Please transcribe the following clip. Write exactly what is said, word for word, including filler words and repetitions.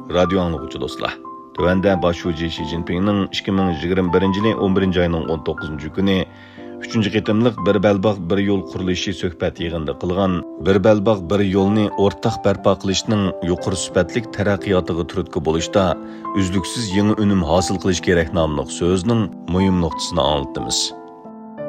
radio anlıqçı dostlar. Tövəndə başçı Xi Jinpingning ikki ming yigirma birinchi yili o'n birinchi ayning o'n to'qqizinchi kuni uchinchi qitimliq bir belbaq bir yo'l qurilishi suhbat yig'inida qilgan bir belbaq bir yo'lni o'rtaq barpo qilishning yuqori sifatli taraqqiyotiga turtki bo'lishda uzluksiz yangi unum hosil qilish kerak nomli so'zning muhim nuqtasini anlatamiz.